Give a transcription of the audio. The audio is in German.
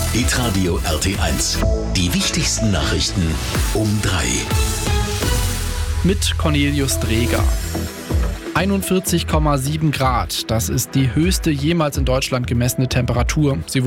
Hitradio RT1. Die wichtigsten Nachrichten um 3. Mit Cornelius Dreger. 41,7 Grad, das ist die höchste jemals in Deutschland gemessene Temperatur. Sie